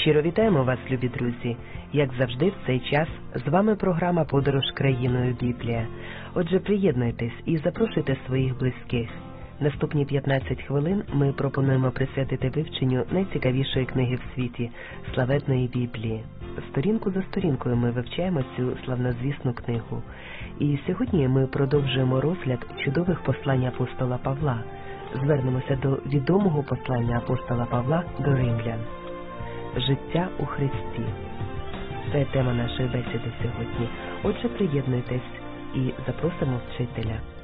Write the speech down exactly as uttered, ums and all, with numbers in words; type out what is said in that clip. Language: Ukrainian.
Щиро вітаємо вас, любі друзі! Як завжди, в цей час з вами програма «Подорож країною Біблія». Отже, приєднуйтесь і запрошуйте своїх близьких. Наступні п'ятнадцять хвилин ми пропонуємо присвятити вивченню найцікавішої книги в світі – славетної Біблії. Сторінку за сторінкою ми вивчаємо цю славнозвісну книгу. І сьогодні ми продовжуємо розгляд чудових послань апостола Павла. Звернемося до відомого послання апостола Павла до римлян. Життя у Христі. Це тема нашої бесіди сьогодні. Отже, приєднуйтесь і запросимо вчителя.